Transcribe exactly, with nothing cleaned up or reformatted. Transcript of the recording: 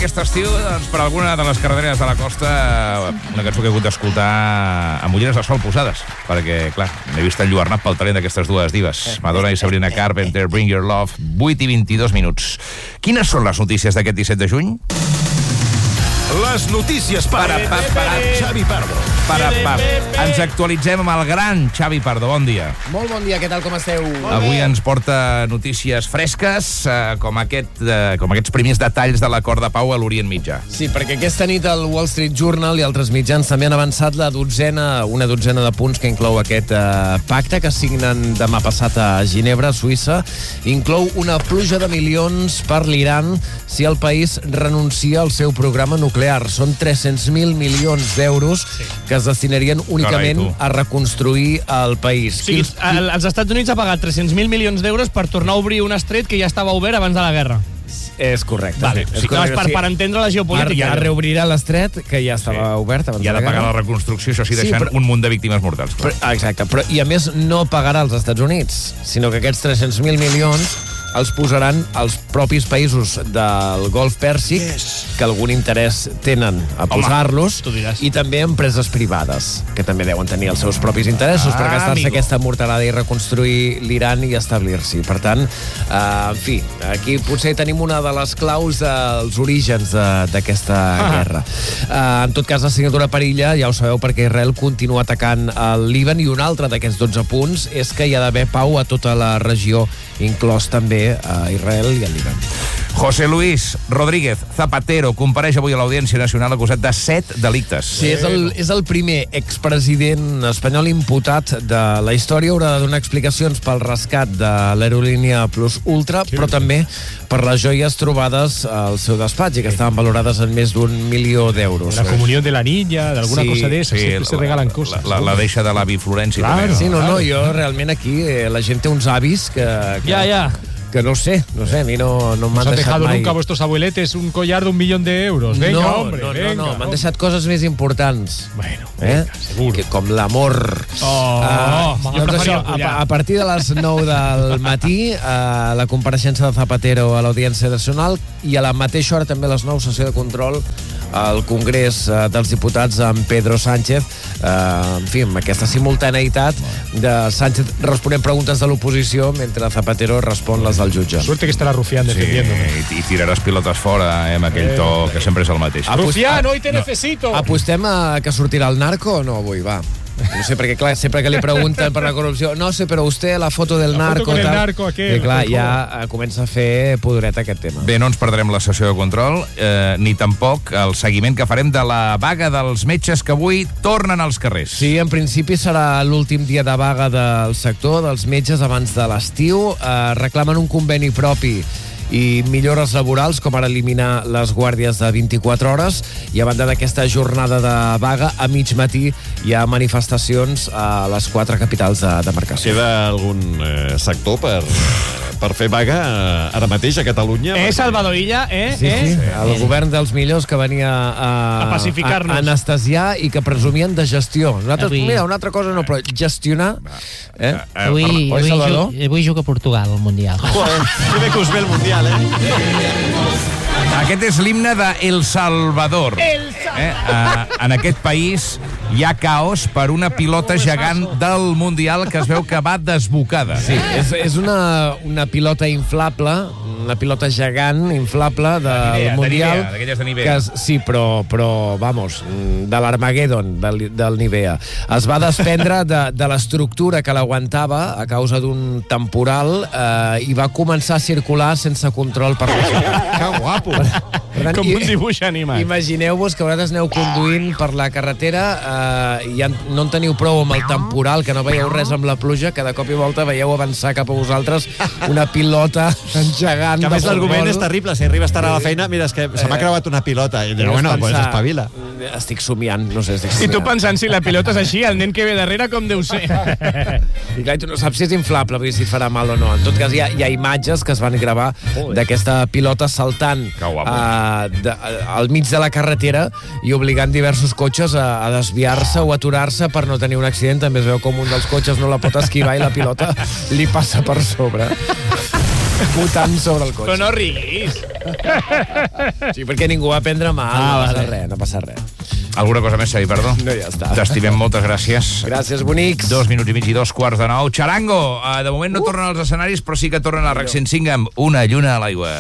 aquest estiu, doncs, per alguna de les carreteres de la costa, una cançó que he hagut d'escoltar amb ulleres de sol posades, perquè, clar, m'he vist enlluernat pel talent d'aquestes dues divas, Madonna i Sabrina Carpenter, Bring Your Love, vuit i vint-i-dos minuts. Quines són les notícies d'aquest disset de juny? Les notícies per Para, pa, para, Xavi Pardo. Para, pa. Ens actualitzem amb el gran Xavi Pardo. Bon dia. Molt bon dia, què tal, com esteu? Avui ens porta notícies fresques, eh, com, aquest, eh, com aquests primers detalls de l'acord de pau a l'Orient Mitjà. Sí, perquè aquesta nit el Wall Street Journal i altres mitjans també han avançat la dotzena, una dotzena de punts que inclou aquest eh, pacte que signen demà passat a Ginebra, a Suïssa. Inclou una pluja de milions per l'Iran si el país renuncia al seu programa nuclear. Són tres-cents mil milions d'euros sí. que es destinarien únicament Carai, a reconstruir el país. O sigui, el, els Estats Units ha pagat tres-cents mil milions d'euros per tornar a obrir un estret que ja estava obert abans de la guerra. És correcte. Vale. Sí, és sí, correcte. Per, per entendre la geopolítica. Ara reobrirà l'estret, que ja estava sí. obert abans I ha de pagar la reconstrucció, això sí, deixant sí, però, un munt de víctimes mortals. Però, exacte, però, i a més no pagarà als Estats Units, sinó que aquests tres-cents mil milions els posaran els propis països del Golf Pèrsic, yes. que algun interès tenen a posar-los, i també empreses privades, que també deuen tenir els seus propis interessos ah, per gastar-se amigo. aquesta morterada i reconstruir l'Iran i establir-s'hi. Per tant, eh, en fi, aquí potser tenim una de les claus dels orígens d'aquesta ah. guerra. Eh, en tot cas, la signatura perilla, ja ho sabeu, perquè Israel continua atacant el Líban, i un altre d'aquests dotze punts és que hi ha d'haver pau a tota la regió, inclòs també a Israel i a l'Iran. José Luis Rodríguez Zapatero compareix avui a l'Audiència Nacional acusat de set delictes. Sí, és el, és el primer expresident espanyol imputat de la història. Haurà de donar explicacions pel rescat de l'aerolínia Plus Ultra, sí, però també per les joies trobades al seu despatx, i que estaven valorades en més d'un milió d'euros. La comunió de la niña, d'alguna sí, cosa d'esa, sí, sempre se regalen coses. La, la, la deixa de l'avi Florenci. Claro, també, no? Sí, no, no, jo realment aquí eh, la gent té uns avis que... que... Ja, ja. que no sé, no sé, a mi no, no m'han deixat mai... ¿Os han dejado nunca vuestros abueletes un collar de un millón de euros? Venga, no, hombre, no, venga. No, no, m'han deixat coses més importants. Bueno, eh? venga, seguro. Que, com l'amor. Oh, uh, oh doncs això, a, a partir de les nou del matí, uh, la compareixença de Zapatero a l'Audiència Nacional, i a la mateixa hora també a les nou, sessió de control al Congrés uh, dels Diputats amb Pedro Sánchez, uh, en fi, amb aquesta simultaneïtat de Sánchez responent preguntes de l'oposició mentre Zapatero respon les del jutge. Suerte que estarà Rufián defendiéndome. Sí, i tiraràs pilotes fora, eh, amb aquell to que sempre és el mateix. Rufián, hoy te no. necesito! Apostem a que sortirà el narco o no avui, va? No sé, perquè clar, sempre que li pregunten per la corrupció, no sé, però vostè la foto del la narco... Foto con el tal, narco aquel, i clar, ja comença a fer pudoreta aquest tema. Bé, no ens perdrem la sessió de control, eh, ni tampoc el seguiment que farem de la vaga dels metges que avui tornen als carrers. Sí, en principi serà l'últim dia de vaga del sector dels metges abans de l'estiu. Eh, reclamen un conveni propi i millores laborals, com ara eliminar les guàrdies de vint-i-quatre hores, i a banda d'aquesta jornada de vaga, a mig matí hi ha manifestacions a les quatre capitals de demarcació. Queda algun eh, sector per, per fer vaga eh, ara mateix a Catalunya? Eh, Salvador Illa, eh? Sí, sí, eh? el govern dels millors que venia a, a pacificar-nos, a anestesiar i que presumien de gestió. Nosaltres, avui... mira, una altra cosa no, però gestionar... Eh? Avui, avui, ju avui juga Portugal al Mundial. Joder, que bé que us ve el Mundial, eh? Aquest és l'himne de El Salvador. El Salvador. Eh? Uh, en aquest país hi ha caos per una pilota gegant del Mundial que es veu que va desbocada. Sí, és, és una, una pilota inflable, una pilota gegant inflable del Nivea, Mundial. De d'aquelles de Nivea. Que es, sí, però, però, vamos, de l'Armageddon del, del Nivea. Es va desprendre de, de l'estructura que l'aguantava a causa d'un temporal eh, i va començar a circular sense control per la ciutat. Que guapo! Per, per tant, com un dibuix animat. Imagineu-vos que vosaltres aneu conduint per la carretera eh, i ja no en teniu prou amb el temporal, que no veieu res amb la pluja, que de cop i volta veieu avançar cap a vosaltres una pilota engegant. Que a més l'argument és terrible, si arribes tard a la feina, mira, és que se m'ha creuat una pilota, i dius, bueno, doncs espavila. Estic somiant, no sé, estic somiant. I tu pensant, si la pilota és així, el nen que ve darrere com deu ser? I clar, tu no saps si és inflable, vull dir, si farà mal o no. En tot cas, hi ha, hi ha imatges que es van gravar d'aquesta pilota saltant uh, de, al mig de la carretera i obligant diversos cotxes a, a desviar-se o aturar-se per no tenir un accident. També es veu com un dels cotxes no la pot esquivar i la pilota li passa per sobre. mutant sobre el cotxe. Però no riguis. Sí, perquè ningú va prendre mal, Ah, no passa vale. res, no passa res. Alguna cosa més, Xavi, perdó? No, ja està. T'estimem, moltes gràcies. Gràcies, bonics. Dos minuts i mig i dos quarts de nou. Charango, uh, de moment no uh. tornen als escenaris, però sí que tornen a RAC cent cinc amb Una lluna a l'aigua.